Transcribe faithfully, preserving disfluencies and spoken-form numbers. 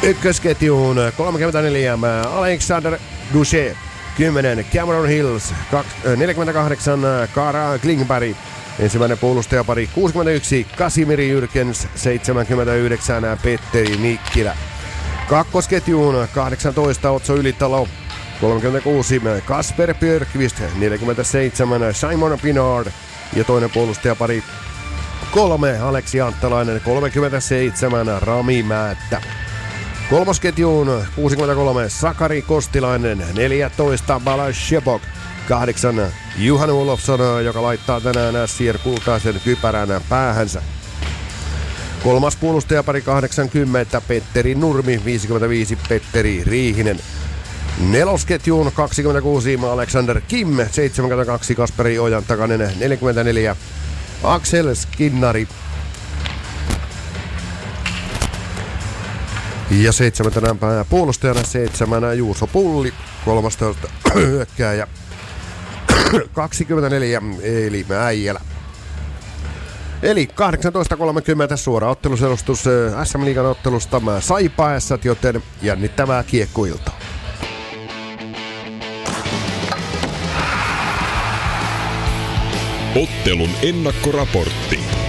Ykkösketjuun kolmekymmentäneljä Alexander Duche, kymmenen Cameron Hills, neljäkymmentäkahdeksan Kara Klingberg. Ensimmäinen puolustajapari kuusikymmentäyksi Kasimiri Jyrkens, seitsemänkymmentäyhdeksän Petteri Nikkilä. Kakkosketjuun kahdeksantoista Otso Ylitalo, kolmekymmentäkuusi Kasper Björkqvist, neljäkymmentäseitsemän Simon Pinard ja toinen puolustajapari kolme Aleksi Anttalainen, kolmekymmentäseitsemän Rami Määttä. Kolmosketjuun kuusikymmentäkolme Sakari Kostilainen, neljätoista Balazs Shebok, kahdeksan Juhan Olofsson, joka laittaa tänään S C R kultaisen kypärän päähänsä. Kolmas puolustajapari kahdeksankymmentä Petteri Nurmi, viisikymmentäviisi Petteri Riihinen. Nelosketjuun kaksikymmentäkuusi Alexander Kim, seitsemänkymmentäkaksi Kasperi Ojantakainen, neljäkymmentäneljä Aksel Skinnari. Ja seitsemäntenä puolustajana seitsemänä Juuso Pulli, kolmastoista hyökkääjä kaksikymmentäneljä Eli Äijälä. Eli kahdeksantoista kolmekymmentä suora otteluselostus S M-liigan ottelusta Saipa-ässät, joten jännittävää kiekkoiltaa. Ottelun ennakkoraportti.